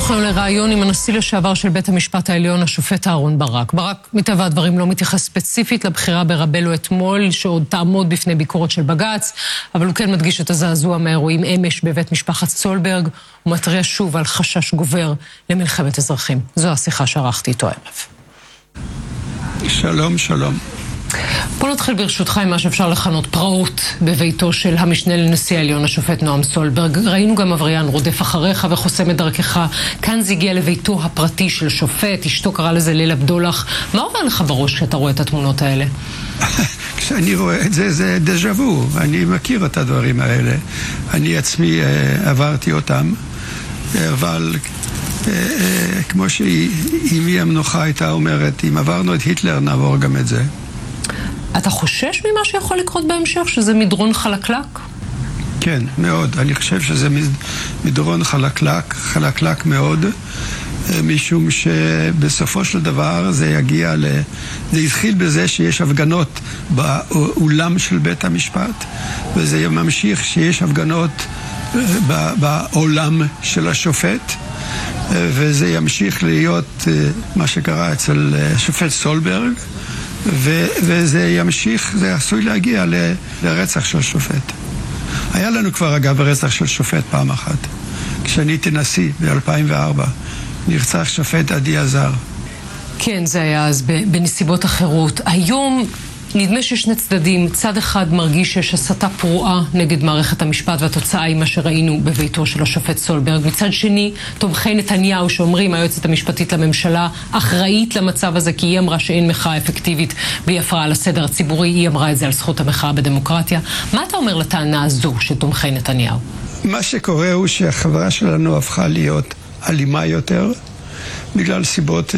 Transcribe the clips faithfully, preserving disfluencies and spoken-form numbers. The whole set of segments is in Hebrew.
אנחנו לרעיון עם הנשיא לשעבר של בית המשפט העליון, השופט אהרן ברק. ברק, מטבע הדברים, לא מתייחס ספציפית לבחירה ברבלו אתמול, שעוד תעמוד בפני ביקורת של בג"ץ, אבל הוא כן מדגיש את הזעזוע מהאירועים אמש בבית משפחת סולברג, ומתריע שוב על חשש גובר למלחמת אזרחים. זו השיחה שערכתי איתו הערב. שלום, שלום. בוא נתחיל ברשותך עם מה שאפשר לכנות פרעות בביתו של המשנה לנשיא העליון, השופט נועם סולברג. ראינו גם עבריין רודף אחריך וחוסם את דרכך. כאן זה הגיע לביתו הפרטי של שופט, אשתו קרא לזה ליל הבדולח. מה עובר לך בראש כשאתה רואה את התמונות האלה? כשאני רואה את זה, זה דז'ה וו. אני מכיר את הדברים האלה. אני עצמי עברתי אותם, אבל כמו שאימי המנוחה הייתה אומרת, אם עברנו את היטלר נעבור גם את זה. אתה חושש ממה שיכול לקרות בהמשך, שזה מדרון חלקלק? כן, מאוד. אני חושב שזה מדרון חלקלק, חלקלק מאוד, משום שבסופו של דבר זה יגיע ל... זה התחיל בזה שיש הפגנות באולם של בית המשפט, וזה ממשיך שיש הפגנות בעולם של השופט, וזה ימשיך להיות מה שקרה אצל שופט סולברג, ו- וזה ימשיך, זה עשוי להגיע ל- לרצח של שופט. היה לנו כבר אגב רצח של שופט פעם אחת. כשאני הייתי נשיא ב-אלפיים וארבע, נרצח שופט עדי עזר. כן, זה היה אז בנסיבות אחרות. היום נדמה ששני צדדים, צד אחד מרגיש שיש הסתה פרועה נגד מערכת המשפט, והתוצאה היא מה שראינו בביתו של השופט סולברג. מצד שני, תומכי נתניהו שאומרים, היועצת המשפטית לממשלה אחראית למצב הזה, כי היא אמרה שאין מחאה אפקטיבית והיא הפרעה לסדר הציבורי, היא אמרה את זה על זכות המחאה בדמוקרטיה. מה אתה אומר לטענה הזו של תומכי נתניהו? מה שקורה הוא שהחברה שלנו הפכה להיות אלימה יותר, בגלל סיבות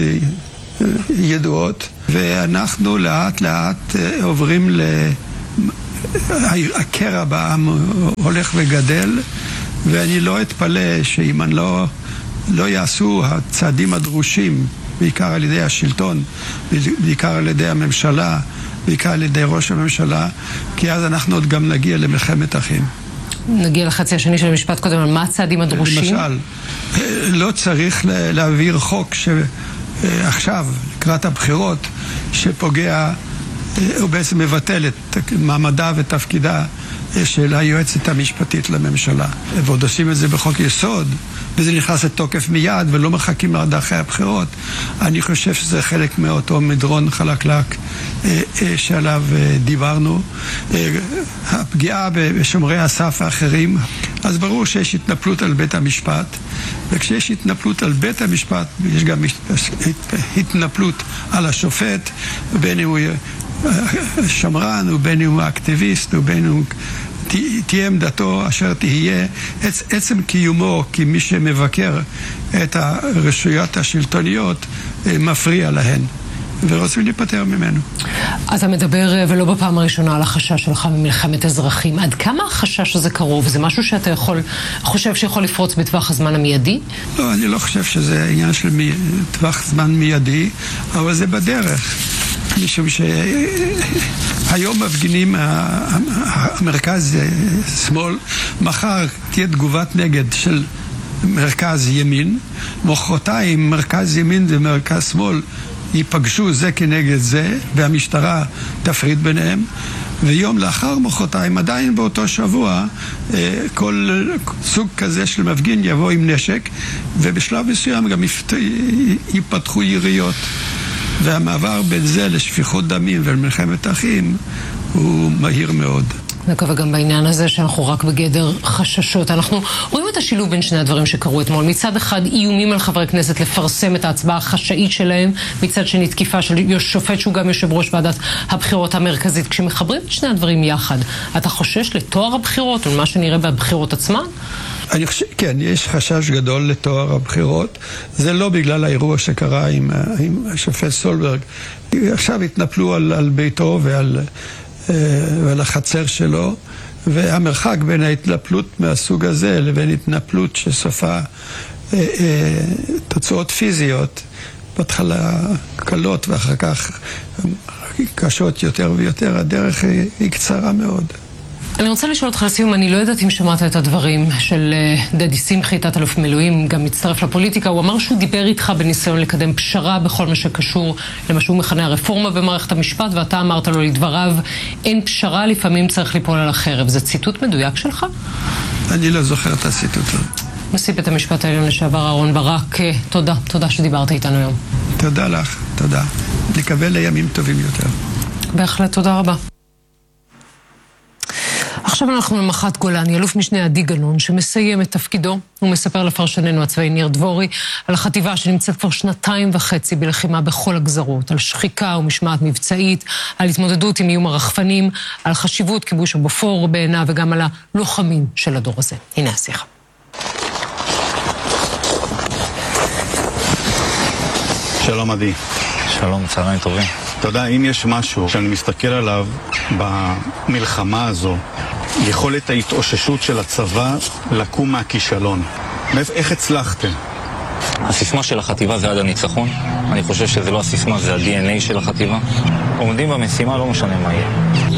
ידועות, ואנחנו לאט לאט עוברים ל... הקרע בעם הולך וגדל, ואני לא אתפלא שאם אני לא, לא יעשו הצעדים הדרושים, בעיקר על ידי השלטון, בעיקר על ידי הממשלה, בעיקר על ידי ראש הממשלה, כי אז אנחנו עוד גם נגיע למלחמת אחים. נגיע לחצי השני של המשפט קודם, על מה הצעדים הדרושים? למשל, לא צריך להעביר חוק ש... עכשיו, לקראת הבחירות, שפוגע, הוא בעצם מבטל את מעמדה ותפקידה של היועצת המשפטית לממשלה. ועוד עושים את זה בחוק יסוד, וזה נכנס לתוקף מיד, ולא מחכים עד אחרי הבחירות. אני חושב שזה חלק מאותו מדרון חלקלק שעליו דיברנו. הפגיעה בשומרי הסף האחרים, אז ברור שיש התנפלות על בית המשפט, וכשיש התנפלות על בית המשפט, יש גם התנפלות על השופט, בין אם הוא שמרן, ובין אם הוא אקטיביסט, ובין אם הוא... תהיה עמדתו אשר תהיה, עצם קיומו כמי שמבקר את הרשויות השלטוניות מפריע להן, ורוצים להיפטר ממנו. אתה מדבר, ולא בפעם הראשונה, על החשש שלך ממלחמת אזרחים. עד כמה החשש הזה קרוב? זה משהו שאתה יכול, חושב שיכול לפרוץ בטווח הזמן המיידי? לא, אני לא חושב שזה עניין של מי, טווח זמן מיידי, אבל זה בדרך. משום שהיום מפגינים המרכז שמאל, מחר תהיה תגובת נגד של מרכז ימין, מחרתיים מרכז ימין ומרכז שמאל ייפגשו זה כנגד זה, והמשטרה תפריד ביניהם, ויום לאחר מחרתיים, עדיין באותו שבוע, כל סוג כזה של מפגין יבוא עם נשק, ובשלב מסוים גם ייפתחו יריות. והמעבר בין זה לשפיכות דמים ולמלחמת אחים הוא מהיר מאוד. נקווה גם בעניין הזה שאנחנו רק בגדר חששות. אנחנו רואים את השילוב בין שני הדברים שקרו אתמול. מצד אחד איומים על חברי כנסת לפרסם את ההצבעה החשאית שלהם, מצד שני תקיפה של שופט שהוא גם יושב ראש ועדת הבחירות המרכזית. כשמחברים את שני הדברים יחד, אתה חושש לתואר הבחירות או מה שנראה בבחירות עצמן? אני חושב, כן, יש חשש גדול לתואר הבחירות. זה לא בגלל האירוע שקרה עם, עם השופט סולברג. עכשיו התנפלו על, על ביתו ועל, ועל החצר שלו, והמרחק בין ההתנפלות מהסוג הזה לבין התנפלות שסופה תוצאות פיזיות, בהתחלה קלות ואחר כך קשות יותר ויותר, הדרך היא, היא קצרה מאוד. אני רוצה לשאול אותך לסיום, אני לא יודעת אם שמעת את הדברים של דדי שמחי, תת אלוף מילואים, גם מצטרף לפוליטיקה. הוא אמר שהוא דיבר איתך בניסיון לקדם פשרה בכל מה שקשור למה שהוא מכנה הרפורמה במערכת המשפט, ואתה אמרת לו לדבריו, אין פשרה, לפעמים צריך ליפול על החרב. זה ציטוט מדויק שלך? אני לא זוכר את הציטוט הזה. נשיא בית המשפט העליון לשעבר אהרן ברק, תודה, תודה שדיברת איתנו היום. תודה לך, תודה. נקווה לימים טובים יותר. בהחלט, תודה רבה. עכשיו אנחנו למח"ט גולני, אלוף משנה עדי גנון, שמסיים את תפקידו. הוא מספר לפרשננו הצבאי ניר דבורי על החטיבה שנמצאת כבר שנתיים וחצי בלחימה בכל הגזרות, על שחיקה ומשמעת מבצעית, על התמודדות עם איום הרחפנים, על חשיבות כיבוש הבופור בעיניו וגם על הלוחמים של הדור הזה. הנה השיחה. שלום עדי. שלום, צהריים טובים. אתה יודע, אם יש משהו שאני מסתכל עליו במלחמה הזו, יכולת ההתאוששות של הצבא לקום מהכישלון. איך הצלחתם? הסיסמה של החטיבה זה עד הניצחון. אני חושב שזה לא הסיסמה, זה ה-די אן איי של החטיבה. עומדים במשימה, לא משנה מה יהיה.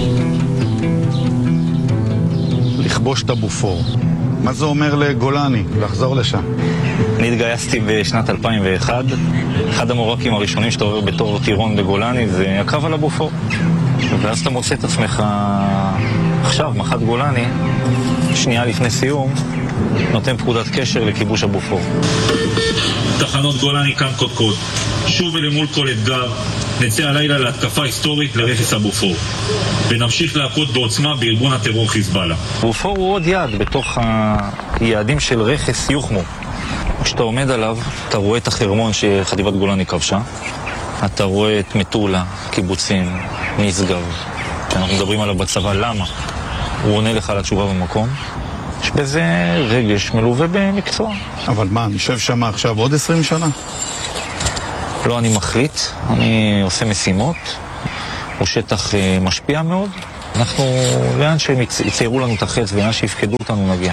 לכבוש את הבופור. מה זה אומר לגולני? לחזור לשם. אני התגייסתי בשנת אלפיים ואחת. אחד המורקים הראשונים שאתה עובר בתור טירון בגולני זה הקרב על הבופור. ואז אתה מוצא את עצמך עכשיו, מח"ט גולני, שנייה לפני סיום, נותן פקודת קשר לכיבוש הבופור. תחנות גולני כאן קודקוד. שוב ולמול כל אתגר, נצא הלילה להתקפה היסטורית לרכס הבופור. ונמשיך להכות בעוצמה בארגון הטרור חיזבאללה. בופור הוא עוד יעד בתוך היעדים של רכס יוחמו. כשאתה עומד עליו, אתה רואה את החרמון שחטיבת גולני כבשה. אתה רואה את מטולה, קיבוצים, משגב. אנחנו מדברים עליו בצבא, למה? הוא עונה לך על התשובה במקום. יש בזה רגש מלווה במקצוע. אבל מה, נשב שם עכשיו עוד עשרים שנה? לא, אני מחליט, אני עושה משימות. הוא שטח משפיע מאוד. אנחנו, לאן שהם יציירו לנו את החץ ולאן שיפקדו אותנו נגיע.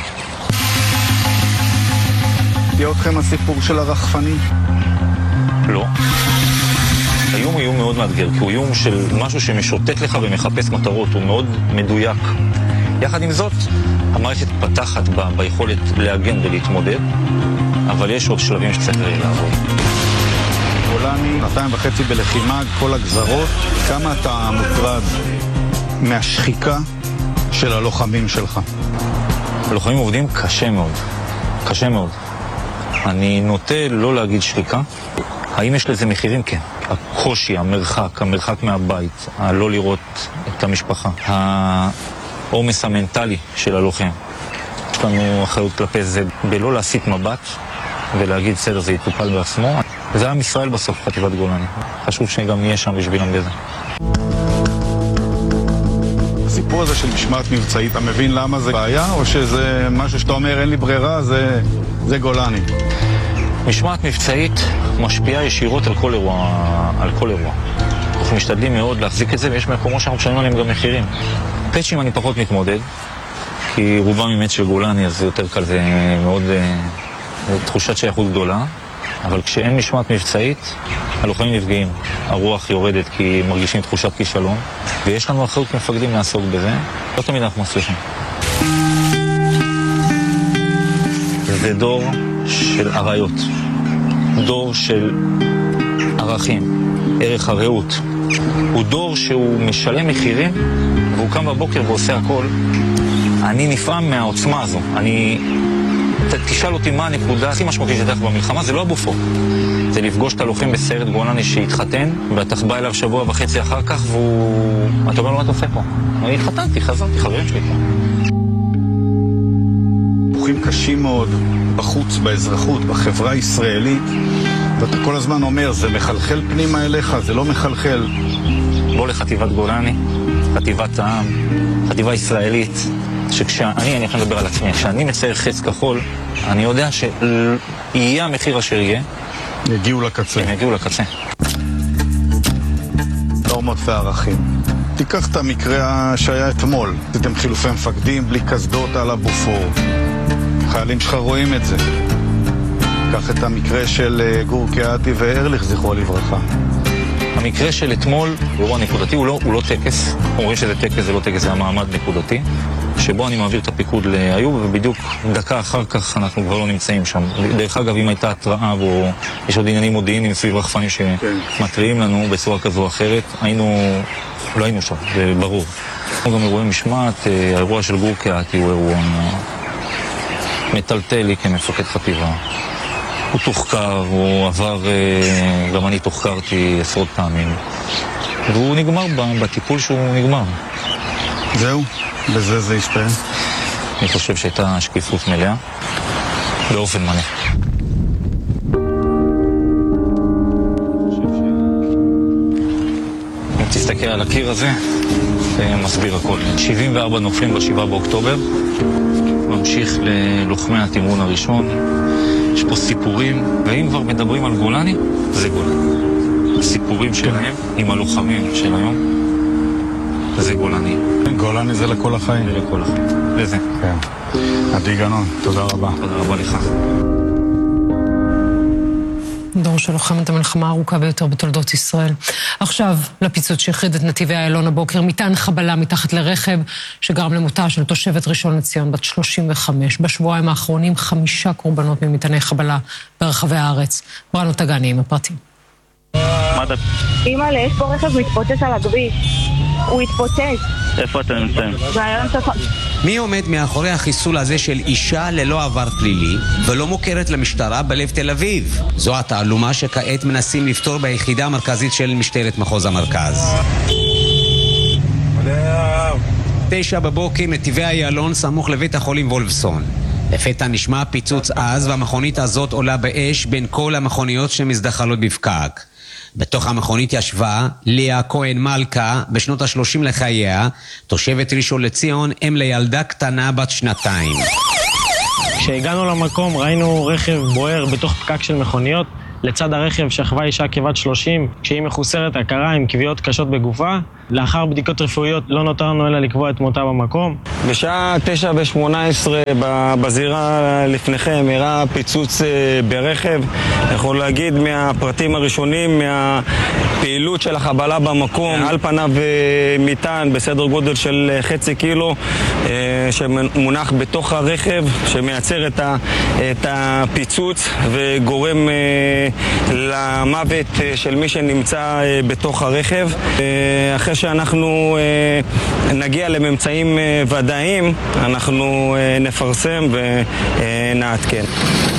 תהיה אתכם הסיפור של הרחפנים? לא. האיום הוא איום מאוד מאתגר, כי הוא איום של משהו שמשוטט לך ומחפש מטרות, הוא מאוד מדויק. יחד עם זאת, המערכת פתחת ב- ביכולת להגן ולהתמודד, אבל יש עוד שלבים שצריך לעבוד. גולני, שנתיים וחצי בלחימה, כל הגזרות, כמה אתה מוטרד מהשחיקה של הלוחמים שלך? הלוחמים עובדים קשה מאוד, קשה מאוד. אני נוטה לא להגיד שחיקה. האם יש לזה מחירים? כן. הקושי, המרחק, המרחק מהבית, הלא לראות את המשפחה, העומס המנטלי של הלוחם. יש לנו אחריות כלפי זה בלא להסיט מבט ולהגיד בסדר, זה יטופל בעצמו. זה עם ישראל בסוף, חטיבת גולני. חשוב שגם נהיה שם בשבילם בזה. הסיפור הזה של משמעת מבצעית, אתה מבין למה זה בעיה, או שזה משהו שאתה אומר אין לי ברירה, זה, זה גולני? משמעת מבצעית משפיעה ישירות על כל אירוע, על כל אירוע. אנחנו משתדלים מאוד להחזיק את זה, ויש מקומות שאנחנו משלמים עליהם גם מחירים. פצ'ים אני פחות מתמודד, כי רובם באמת של גולני, אז זה יותר קל, זה מאוד זה תחושת שייכות גדולה. אבל כשאין משמעת מבצעית, הלוחמים נפגעים. הרוח יורדת כי מרגישים תחושת כישלון, ויש לנו אחריות מפקדים לעסוק בזה. לא תמיד אנחנו מצליחים. זה דור של עריות, דור של ערכים, ערך הרעות. הוא דור שהוא משלם מחירים, והוא קם בבוקר ועושה הכל. אני נפעם מהעוצמה הזו. אני... תשאל אותי מה הנקודה הכי משמעותית שתלך במלחמה, זה לא הבופור. זה לפגוש את הלוחם בסיירת גולני שהתחתן, ואתה בא אליו שבוע וחצי אחר כך, והוא... אתה אומר לו, מה אתה עושה פה? אני התחתנתי, חזרתי, חברים שלי פה. ויכוחים קשים מאוד בחוץ, באזרחות, בחברה הישראלית, ואתה כל הזמן אומר, זה מחלחל פנימה אליך, זה לא מחלחל. בוא לחטיבת גולני, חטיבת העם, חטיבה ישראלית, שכשאני, אני יכול לדבר על עצמי, כשאני מצייר חץ כחול, אני יודע שיהיה המחיר אשר יהיה. יגיעו לקצה. הם יגיעו לקצה. נורמות וערכים. תיקח את המקרה שהיה אתמול. עשיתם חילופי מפקדים בלי קסדות על הבופור. חיילים שלך רואים את זה. קח את המקרה של גור קיאתי וארליך, זכרו לברכה. המקרה של אתמול, אירוע נקודתי, הוא לא, הוא לא טקס. אומרים שזה טקס, זה לא טקס, זה המעמד נקודתי. שבו אני מעביר את הפיקוד לאיוב, ובדיוק דקה אחר כך אנחנו כבר לא נמצאים שם. דרך אגב, אם הייתה התראה או יש עוד עניינים מודיעיניים סביב רחפנים שמטריעים לנו בצורה כזו או אחרת, היינו, לא היינו שם, זה ברור. גם אירועי משמעת, האירוע של גור קהתי הוא אירוע מטלטל לי כמפקד חטיבה. הוא תוחקר, הוא עבר, גם אני תוחקרתי עשרות פעמים, והוא נגמר בטיפול שהוא נגמר. זהו, בזה זה יסתיים. אני חושב שהייתה שקיפות מלאה, באופן מלא. אם תסתכל על הקיר הזה, זה מסביר הכל. שבעים וארבע נופלים בשבעה באוקטובר, ממשיך ללוחמי התמרון הראשון. יש פה סיפורים, ואם כבר מדברים על גולני, זה גולני. הסיפורים שלהם עם הלוחמים של היום, זה גולני. גולני זה לכל החיים. זה לכל החיים. וזה. כן. עדי גנון, תודה רבה. תודה רבה לך. דור שלוחם את המלחמה הארוכה ביותר בתולדות ישראל. עכשיו, לפיצוץ שהחריד את נתיבי איילון הבוקר, מטען חבלה מתחת לרכב, שגרם למותה של תושבת ראשון לציון בת שלושים וחמש. בשבועיים האחרונים חמישה קורבנות ממטעני חבלה ברחבי הארץ. בראנו תגני עם הפרטים. אמא, יש פה רכב מתפוצץ על הכביש. הוא התפוצץ. איפה אתם נמצאים? באיילון צפון. מי עומד מאחורי החיסול הזה של אישה ללא עבר פלילי ולא מוכרת למשטרה בלב תל אביב? זו התעלומה שכעת מנסים לפתור ביחידה המרכזית של משטרת מחוז המרכז. תשע בבוקר, נתיבי איילון סמוך לבית החולים וולפסון. לפתע נשמע פיצוץ עז, והמכונית הזאת עולה באש בין כל המכוניות שמזדחלות בפקק. בתוך המכונית ישבה ליה כהן מלכה, בשנות ה-שלושים לחייה, תושבת ראשון לציון, אם לילדה קטנה בת שנתיים. כשהגענו למקום ראינו רכב בוער בתוך פקק של מכוניות. לצד הרכב שכבה אישה כבת שלושים, כשהיא מחוסרת הכרה עם כוויות קשות בגופה. לאחר בדיקות רפואיות לא נותרנו אלא לקבוע את מותה במקום. בשעה תשע ושמונה עשרה בזירה לפניכם הראה פיצוץ ברכב. יכול להגיד מהפרטים הראשונים, מהפעילות של החבלה במקום, על פניו מטען בסדר גודל של חצי קילו שמונח בתוך הרכב, שמייצר את הפיצוץ וגורם למוות של מי שנמצא בתוך הרכב. אחרי שאנחנו נגיע לממצאים ודאיים, אנחנו נפרסם ונעדכן.